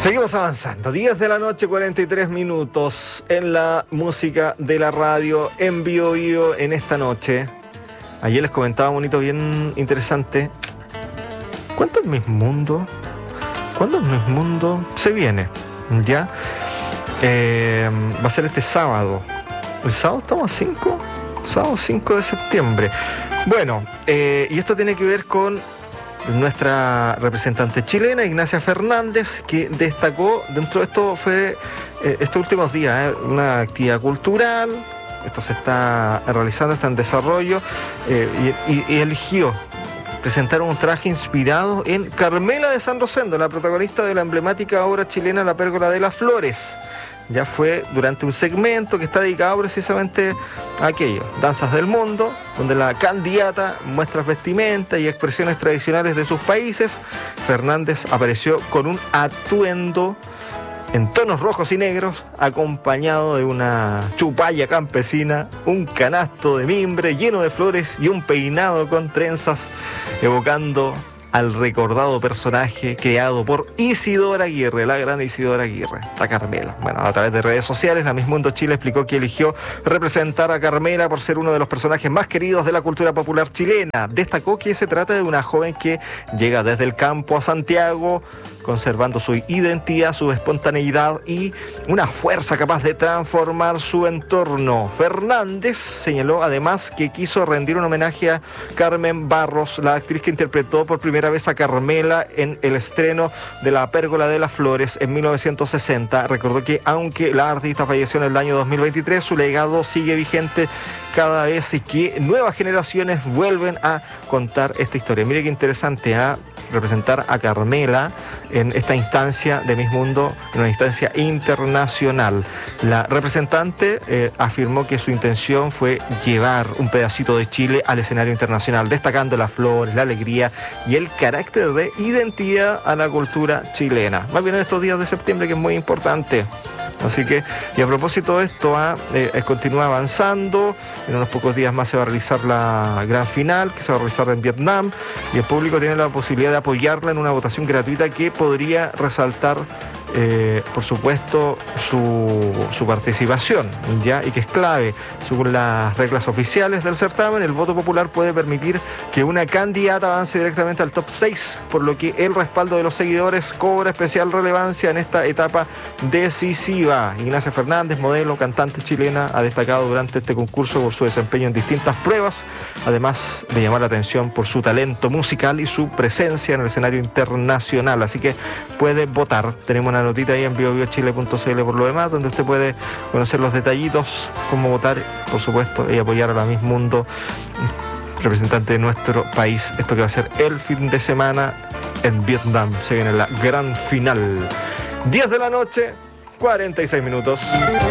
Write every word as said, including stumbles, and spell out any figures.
Seguimos avanzando, diez de la noche, cuarenta y tres minutos en la música de la radio, en Bio Bio en esta noche. Ayer les comentaba un hito bien interesante. ¿Cuánto es Miss Mundo? ¿Cuándo es Miss Mundo? Se viene, ¿ya? Eh, va a ser este sábado. ¿El sábado estamos a cinco? Sábado cinco de septiembre. Bueno, eh, y esto tiene que ver con nuestra representante chilena, Ignacia Fernández, que destacó, dentro de esto fue eh, estos últimos días, eh, una actividad cultural, esto se está realizando, está en desarrollo, eh, y, y eligió presentar un traje inspirado en Carmela de San Rosendo, la protagonista de la emblemática obra chilena La Pérgola de las Flores. Ya fue durante un segmento que está dedicado precisamente a aquello, Danzas del Mundo, donde la candidata muestra vestimenta y expresiones tradicionales de sus países. Fernández apareció con un atuendo en tonos rojos y negros, acompañado de una chupalla campesina, un canasto de mimbre lleno de flores y un peinado con trenzas, evocando al recordado personaje creado por Isidora Aguirre, la gran Isidora Aguirre, la Carmela. Bueno, a través de redes sociales, la Miss Mundo Chile explicó que eligió representar a Carmela por ser uno de los personajes más queridos de la cultura popular chilena. Destacó que se trata de una joven que llega desde el campo a Santiago, conservando su identidad, su espontaneidad y una fuerza capaz de transformar su entorno. Fernández señaló además que quiso rendir un homenaje a Carmen Barros, la actriz que interpretó por primera vez a Carmela en el estreno de La Pérgola de las Flores en mil novecientos sesenta. Recordó que aunque la artista falleció en el año dos mil veintitrés, su legado sigue vigente cada vez y que nuevas generaciones vuelven a contar esta historia. Mire qué interesante, a representar a Carmela en esta instancia de Miss Mundo, en una instancia internacional. La representante eh, afirmó que su intención fue llevar un pedacito de Chile al escenario internacional, destacando las flores, la alegría y el carácter de identidad a la cultura chilena. Más bien en estos días de septiembre, que es muy importante. Así que, y a propósito de esto, ah, eh, continúa avanzando. En unos pocos días más se va a realizar la gran final, que se va a realizar en Vietnam, y el público tiene la posibilidad de apoyarla en una votación gratuita que podría resaltar, eh, por supuesto, su, su participación, ¿ya? Y que es clave. Según las reglas oficiales del certamen, el voto popular puede permitir que una candidata avance directamente al top seis, por lo que el respaldo de los seguidores cobra especial relevancia en esta etapa decisiva. Ignacia Fernández, modelo, cantante chilena, ha destacado durante este concurso por su desempeño en distintas pruebas, además de llamar la atención por su talento musical y su presencia en el escenario internacional. Así que puede votar. Tenemos una notita ahí en bio bio chile punto c l por lo demás, donde usted puede conocer los detallitos, cómo votar, por supuesto, y apoyar a la Miss Mundo, representante de nuestro país. Esto que va a ser el fin de semana en Vietnam. Se viene la gran final. diez de la noche, cuarenta y seis minutos.